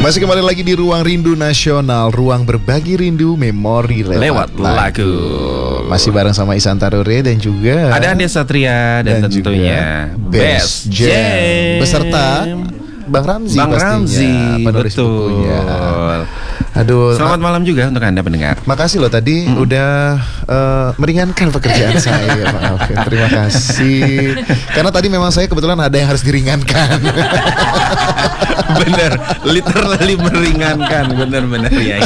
Masih kembali lagi di Ruang Rindu Nasional, ruang berbagi rindu memori lewat lagu. Masih bareng sama Ihsan Tarure dan juga ada Andia Satria dan tentunya Best Jam beserta Bang Ramzi penulis bukunya. Aduh, selamat malam juga untuk Anda pendengar. Makasih loh tadi udah meringankan pekerjaan saya, Pak Alvin. Terima kasih. Karena tadi memang saya kebetulan ada yang harus diringankan. Bener, literally meringankan. Bener ya.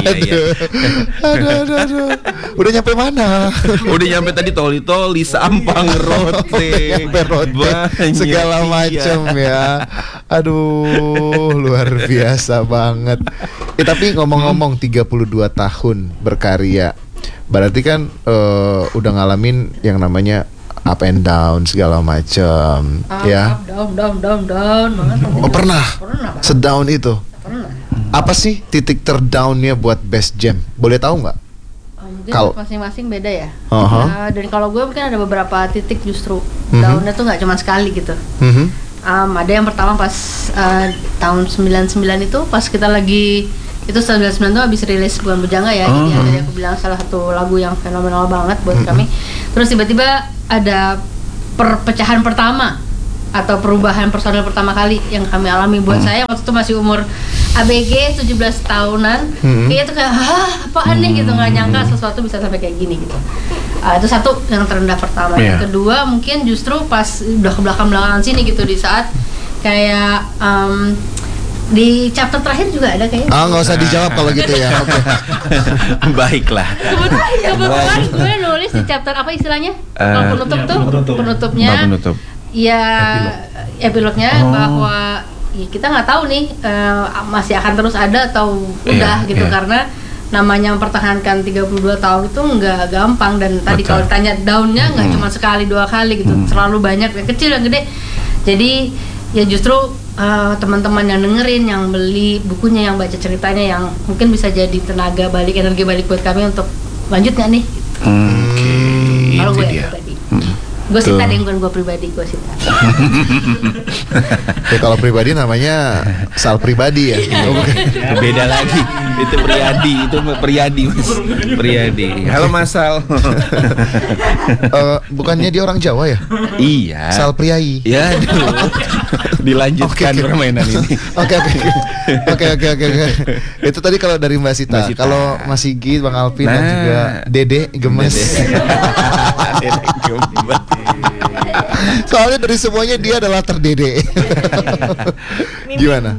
Aduh. Udah nyampe mana? Udah nyampe tadi toli Sampang, Rote, segala macam ya. Aduh, luar biasa banget. Tapi ngomong-ngomong 32 tahun berkarya, berarti kan udah ngalamin yang namanya up and down segala macam, ya. Down banget. Oh pernah? Sedown itu? Pernah. Apa sih titik terdownnya buat Best Jam? Boleh tahu nggak? Mungkin masing-masing beda ya. Dan kalau gue mungkin ada beberapa titik justru downnya tuh nggak cuma sekali gitu. Ada yang pertama pas tahun 99 itu pas kita lagi itu 99 tuh habis rilis Bukan Bujangga ya. Jadi yang tadi aku bilang salah satu lagu yang fenomenal banget buat kami. Terus tiba-tiba ada perpecahan pertama atau perubahan personil pertama kali yang kami alami. Buat saya waktu itu masih umur ABG 17 tahunan. Kayaknya tuh kayak apaan nih gitu, nggak nyangka sesuatu bisa sampai kayak gini gitu. Itu satu yang terendah pertama. Yang kedua mungkin justru pas udah ke belakang-belakangan sini gitu, di saat kayak di chapter terakhir juga ada kayaknya. Nggak usah dijawab kalau gitu ya. Oke. Baiklah. Kebetulan gue nulis di chapter apa istilahnya? Kalau penutupnya. Ya epilognya bahwa ya kita nggak tahu nih masih akan terus ada atau udah gitu. Karena namanya mempertahankan 32 tahun itu nggak gampang. Dan tadi kalau ditanya downnya nggak cuma sekali dua kali gitu, selalu banyak, yang kecil yang gede. Jadi ya justru teman-teman yang dengerin, yang beli bukunya, yang baca ceritanya, yang mungkin bisa jadi tenaga balik, energi balik buat kami untuk lanjut nggak nih? Kalau gue pribadi, gue Sita deh, bukan gue pribadi, gue Sita. Ya, kalau pribadi namanya Sal pribadi ya. Beda lagi. Itu Priyadi. Halo Mas Sal. Bukannya dia orang Jawa ya? Iya. Sal Priai. Ya, dilanjutkan permainan ini. Oke. Itu tadi kalau dari Mbak Sita. Kalau Mas Sigi, Bang Alvin dan juga Dede Gemes. Dede Gemes. Soalnya dari semuanya dia adalah terdede. Gimana?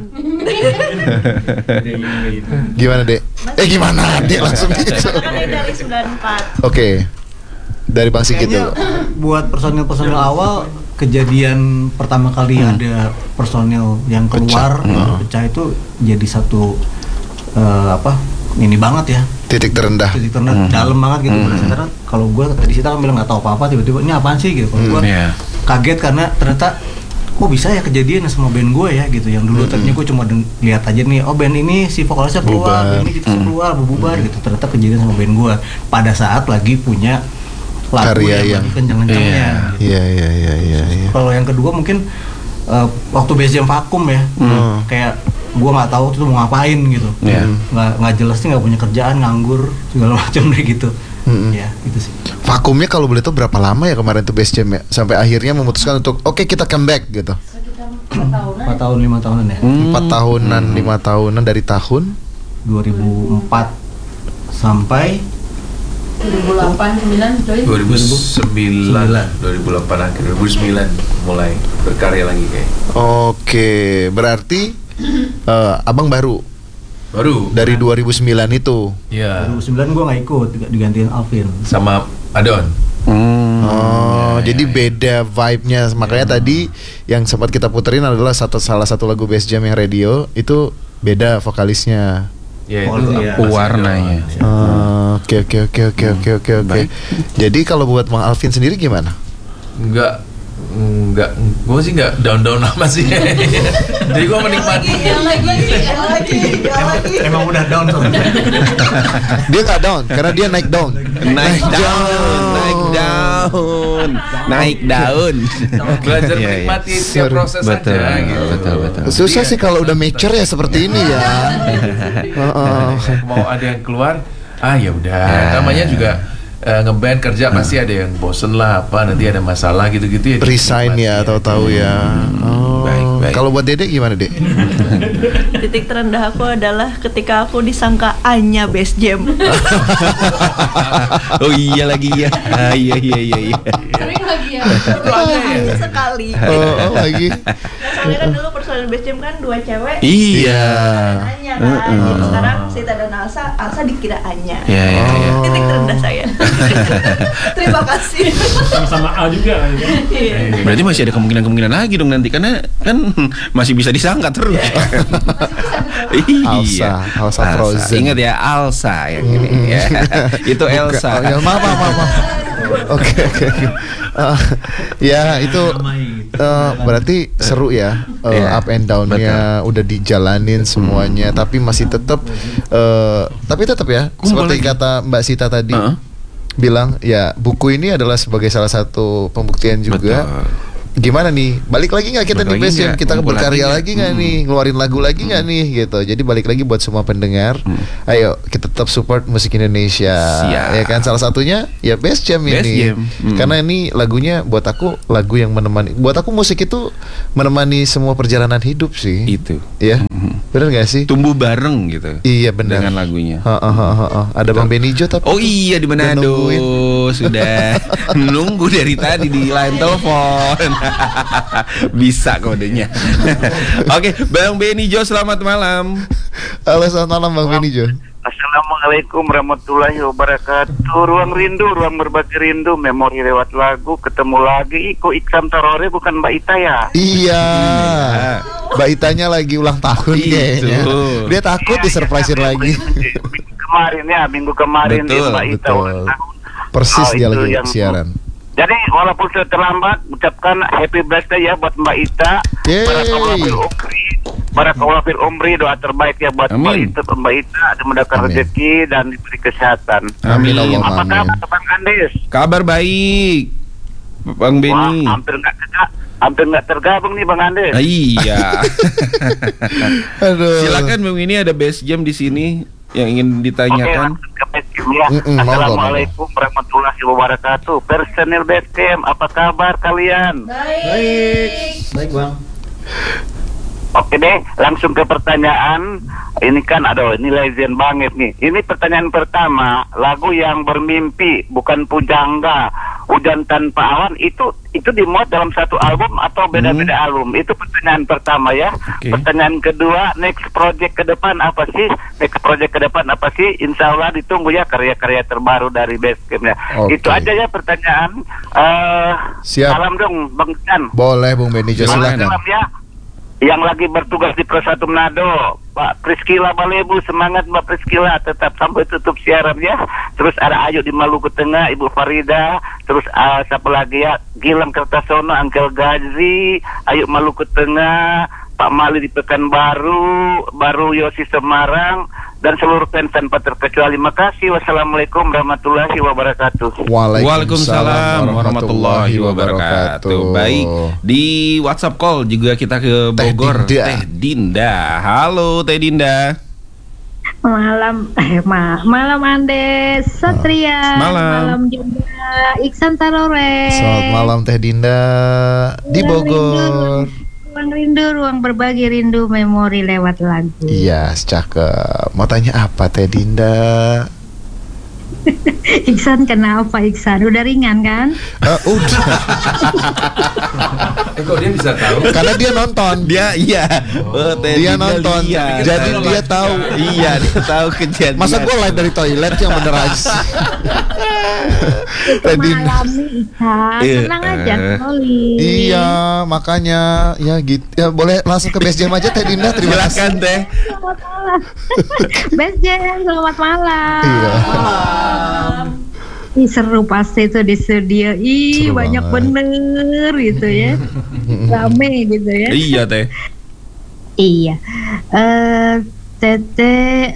Gimana Dek? Gimana Dek langsung gitu? Dari 94. Oke. Dari Bang Sigit dulu. Buat personil awal, kejadian pertama kali ada personil yang keluar pecah itu jadi satu ini banget ya. Titik terendah dalam banget gitu. Karena kalau gue tadi Sita kan bilang nggak tahu apa-apa, tiba-tiba ini apaan sih gitu. Kalau gue kaget karena ternyata kok bisa ya kejadian sama band gue ya gitu. Yang dulu tadinya gue cuma lihat aja nih, band ini si vokalisnya keluar, band ini gitu keluar, bubar gitu. Ternyata kejadian sama band gue pada saat lagi punya lagu yang kenceng-kencengnya. Iya. Kalau yang kedua mungkin waktu Best Jam vakum ya, kayak gue nggak tahu tuh mau ngapain gitu, nggak jelas nih, nggak punya kerjaan, nganggur segala macam deh gitu. Ya gitu sih. Vakumnya kalau boleh tahu berapa lama ya kemarin tuh Best Jam ya, sampai akhirnya memutuskan untuk kita comeback gitu. 4 tahun 5 tahunan ya. 4 tahunan 5 tahunan dari tahun 2004 sampai 2008, 2008 akhir 2009 mulai berkarya lagi kayak. Oke, berarti abang baru dari 2009 itu. Iya. 2009 gue nggak ikut, digantiin Alvin sama Adon. Jadi beda vibe-nya. Makanya tadi yang sempat kita puterin adalah salah satu lagu Best Jam yang radio itu beda vokalisnya. Ya, itu warnanya. Oke. Jadi kalau buat Bang Alvin sendiri gimana? Enggak enggak, gue sih enggak down amat sih. Jadi gue menikmati. Emang udah down tuh. Dia nggak down karena dia naik daun. Naik daun. Belajar menikmati setiap proses aja gitu. Betul. Susah sih kalau udah mature ya seperti ini ya. Mau ada yang keluar, ya udah. Namanya juga ngeband kerja pasti ada yang bosen lah apa, nanti ada masalah gitu-gitu ya. Resign ya, tahu-tahu ya. Baik. Kalau buat Dede gimana, Dek? Titik terendah aku adalah ketika aku disangka Anya Best Jam. Oh iya lagi ya. Iya. Sering lagi ya. Sekali. Oh lagi. Soalnya kan dulu personil Best Jam kan 2 cewek. Iya. Anya kan. Jadi sekarang Sita dan Alsa dikira Anya. Iya. Titik terendah saya. Terima kasih. Sama A juga ya. Iya. Berarti masih ada kemungkinan lagi dong nanti, karena kan masih bisa disangka terus. Alsa Frozen. Ingat ya, Alsa yang ini ya. Itu Elsa. Maaf. Oke. Ya itu berarti seru ya, up and down-nya udah dijalanin semuanya, tapi masih tetap ya seperti kata Mbak Sita tadi bilang ya, buku ini adalah sebagai salah satu pembuktian juga. Gimana nih, balik lagi nggak kita di Best Jam, kita berkarya lagi nggak nih, ngeluarin lagu lagi nggak nih gitu. Jadi balik lagi buat semua pendengar, ayo kita tetap support musik Indonesia. Ya kan, salah satunya ya Best Jam ini. Karena ini lagunya buat aku lagu yang menemani, buat aku musik itu menemani semua perjalanan hidup sih. Itu ya, benar nggak sih, tumbuh bareng gitu. Iya benar, dengan lagunya. Ada Bang Benny Jo tapi iya di Manado sudah menunggu dari tadi di line telepon. Bisa kodenya. Oke, Bang Benny Jo, selamat malam. Halo, selamat malam Bang Benny Jo. Assalamualaikum warahmatullahi wabarakatuh. Ruang rindu, ruang berbagi rindu, memori lewat lagu, ketemu lagi. Kok Iksan Tarore bukan Mbak Ita ya? Iya. Mbak Itanya lagi ulang tahun kayaknya. Dia takut disurprisein lagi. Minggu kemarin betul, Mbak Ita ulang tahun. Persis dia lagi siaran. Jadi walaupun sudah terlambat, ucapkan happy birthday ya buat Mbak Ita. Barakallahu fil umri, doa terbaik ya buat Mbak Ita, dimudahkan rezeki dan diberi kesehatan. Amin. Apa kabar Bang Andes? Kabar baik, Bang Benny. Wah, hampir nggak tergabung nih Bang Andes. Iya. Aduh. Silakan Bang, ini ada Best Jam di sini yang ingin ditanyakan. Assalamualaikum warahmatullahi wabarakatuh. Personil Best Jam, apa kabar kalian? Baik Bang. Oke deh, langsung ke pertanyaan. Ini kan ini legend banget nih. Ini pertanyaan pertama, lagu yang bermimpi bukan pujangga, hujan tanpa awan, itu dimuat dalam satu album atau beda-beda album? Itu pertanyaan pertama ya. Pertanyaan kedua, next project ke depan apa sih? Insya Allah ditunggu ya karya-karya terbaru dari Best Jam ya. Itu aja ya pertanyaan. Siap. Salam dong Bang Chan. Boleh Bung Benny Jo, silakan. Salam ya. Yang lagi bertugas di Persatu Manado, Pak Priskila Balebu, semangat Mbak Priskila, tetap sampai tutup siaran ya. Terus ada Ayu di Maluku Tengah, Ibu Farida, terus siapa lagi ya, Gilang Kertasono, Angkel Gazi, Ayu Maluku Tengah, Pak Mali di Pekanbaru, Baru Yosi Semarang, dan seluruh fans tanpa terkecuali. Makasih. Wassalamualaikum warahmatullahi wabarakatuh. Waalaikumsalam warahmatullahi wabarakatuh. Baik, di WhatsApp call juga kita ke Bogor. Teh Dinda. Halo Teh Dinda. Malam Andes Satria. Malam juga Iksan Tarore. Selamat malam Teh Dinda di Bogor. Ruang rindu, ruang berbagi rindu, memori lewat lagu. Iya, cakep. Mau tanya apa Teh Dinda? Iksan kenapa Iksan? Udah ringan kan? Udah. Kok dia bisa tahu? Karena dia nonton. Dia nonton. Jadi dia tahu. Iya, dia tahu kejadian. Masa gue live dari toilet yang bener aja. Mengalami Iksan. Tenang aja, Oli. Iya, makanya ya gitu. Ya boleh langsung ke Best Jam aja Teh Dinda. Terima kasih. Silakan Teh. Selamat malam. Best Jam, selamat malam. Iya. Seru pasti itu di studio. Seru banyak banget. bener gitu ya. Rame gitu ya. Iya teh. Iya. Teteh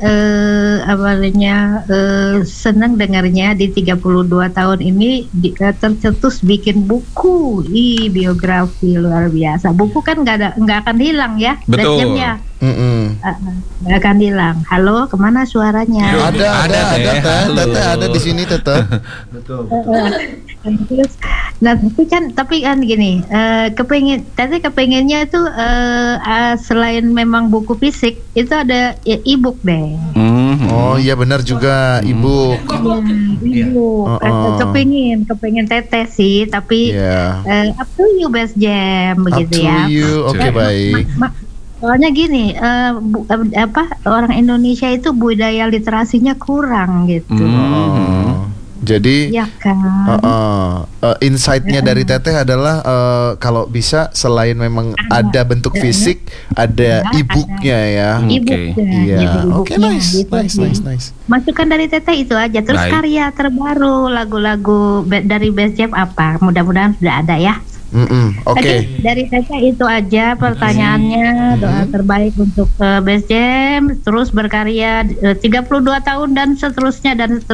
senang dengarnya di 32 tahun ini tercetus bikin buku. Biografi luar biasa. Buku kan nggak akan hilang ya. Betul. Nggak akan hilang. Halo, kemana suaranya? Ada Teteh ada di sini Teteh. Betul. Terus, nah tapi kan gini, Teteh kepengennya tuh selain memang buku fisik itu ada e-book deh. Oh iya benar juga Ibu. Ibu kepengen Teteh sih, tapi up to you Best Jam begitu ya. Up to you, oke baik. Soalnya gini, orang Indonesia itu budaya literasinya kurang gitu. Jadi ya kan? Insight-nya dari Teteh adalah kalau bisa selain memang ada bentuk fisik, ada e-booknya ya. E-booknya. Oke, nice. Masukan dari Teteh itu aja. Terus karya terbaru, lagu-lagu dari Best Jam apa? Mudah-mudahan sudah ada ya. Oke. Dari Teteh itu aja pertanyaannya. Doa terbaik untuk Best Jam, terus berkarya 32 tahun dan seterusnya.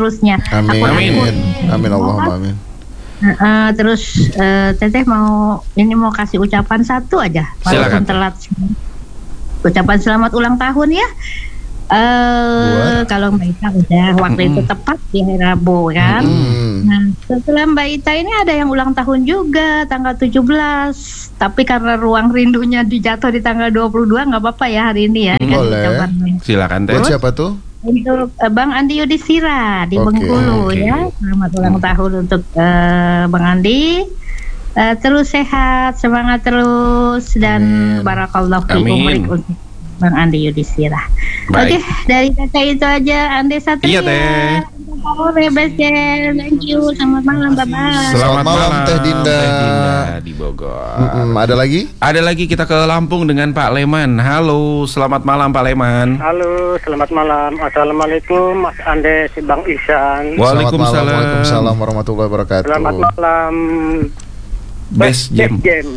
Amin Allahumma amin. Terus Teteh mau kasih ucapan satu aja. Walaupun telat. Ucapan selamat ulang tahun ya. Kalau Mbak Ita udah waktu itu tepat di hari Rabu kan. Nah setelah Mbak Ita ini ada yang ulang tahun juga tanggal 17. Tapi karena ruang rindunya dijatuh di tanggal 22 nggak apa-apa ya hari ini ya. Boleh. Silakan Teh. Siapa tuh? Untuk Bang Andi Yudhistira di Bengkulu ya. Selamat ulang tahun untuk Bang Andi. Terus sehat, semangat terus dan barakallahu fiikum untuk Bang Andi Yudhistira. Oke, dari Teteh itu aja. Andi Satria. Iya Teh. Best Jam. Thank you. Selamat malam, Bapak. Selamat malam Teh Dinda di Bogor. Ada lagi? Ada lagi, kita ke Lampung dengan Pak Leman. Halo, selamat malam Pak Leman. Halo, selamat malam. Assalamualaikum Mas Ande, si Bang Ihsan. Waalaikumsalam warahmatullahi wabarakatuh. Selamat malam. Best Jam.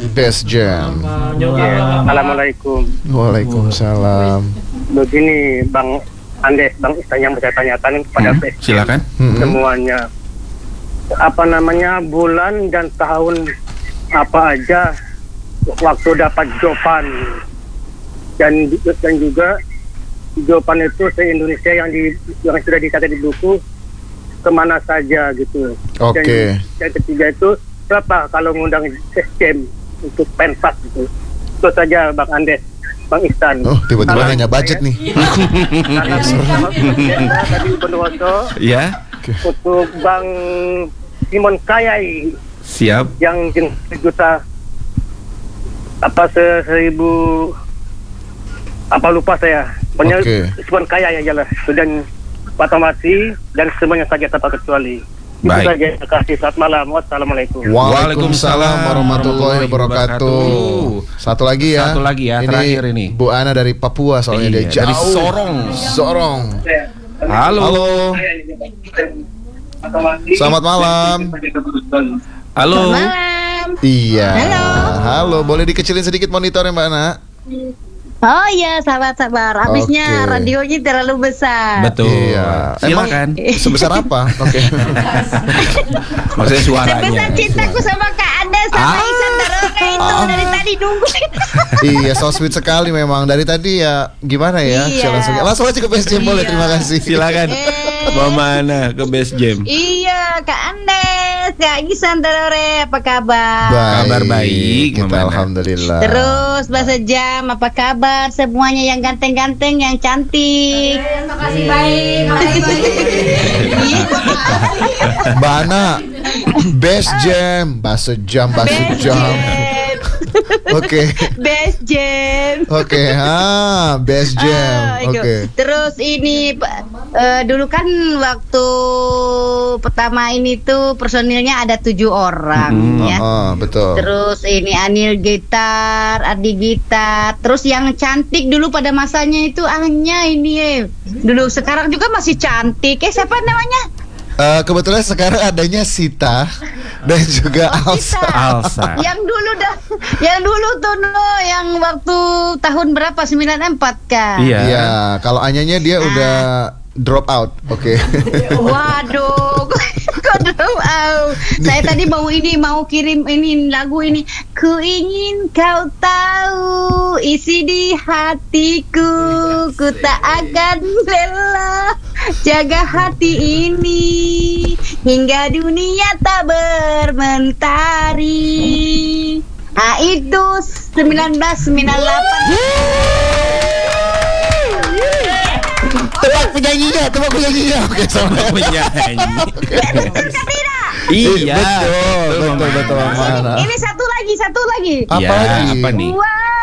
Assalamualaikum. Waalaikumsalam. Begini Bang Ande, Bang Ihsan yang saya tanyakan kepada silakan semuanya. Bulan dan tahun apa aja waktu dapat jawaban dan juga jawaban itu se-Indonesia yang sudah dicatat di buku kemana saja gitu. Oke. Dan ketiga itu berapa kalau ngundang sistem untuk pentas gitu. Itu saja Bang Andes, Bang Ihsan. Oh, tiba-tiba nanya budget nih. Tadi Bondowoso. Ya. Untuk Bang Simon Kayai. Siap. Yang juta seribu lupa saya. Pokoknya Simon Kayai aja lah. Dan Pak Tomasi dan semuanya saja tanpa kecuali. Baik. Itu saja. Terima kasih. Selamat malam. Wassalamualaikum. Waalaikumsalam warahmatullahi wabarakatuh. Satu lagi ya. Ini terakhir ini. Bu Ana dari Papua soalnya dia jauh. Dari Sorong. Halo. Selamat malam. Halo. Selamat malam. Iya. Halo. Boleh dikecilin sedikit monitornya Mbak Ana? Oh iya, sabar. Habisnya radionya terlalu besar. Betul. Iya. Silakan. Sebesar apa? Oke. Maksudnya suaranya. Sebesar cintaku sama Kak Anda sama Ihsan Daroke itu dari tadi nunggu. Iya, so sweet sekali memang. Dari tadi ya gimana ya? Langsung aja ke Best Jam boleh. Terima kasih. Silakan. Mana ke Best Jam? Iya, Kak Andes, Kak Ihsan Daroke, apa kabar? Kabar baik, kita alhamdulillah. Terus Bahasa Jam, apa kabar? Semuanya yang ganteng-ganteng, yang cantik. Terima kasih, baik. Mbak Ana, Best Jam, Bahasa Jam. Oke. Best Jam. Oke, Best Jam. Oke. Terus ini dulu kan waktu pertama ini tuh personilnya ada 7 orang ya. Betul. Terus ini Anil gitar, Adi gitar. Terus yang cantik dulu pada masanya itu Anya ini dulu, sekarang juga masih cantik. Siapa namanya? Kebetulan sekarang adanya Sita dan juga Alsa. Yang dulu tuh yang waktu tahun berapa 94 kan? Iya. Kalau Anyanya dia udah drop out. Oke. Waduh, kok drop out? Saya tadi mau kirim ini lagu ini. Ku ingin kau tahu isi di hatiku, ku tak akan rela jaga hati ini hingga dunia tak bermentari. Itu 1998. Tebak penyanyinya. Oke, sama penyanyi. Iya, betul. Mana? Ini satu lagi. Apa lagi? Apa nih?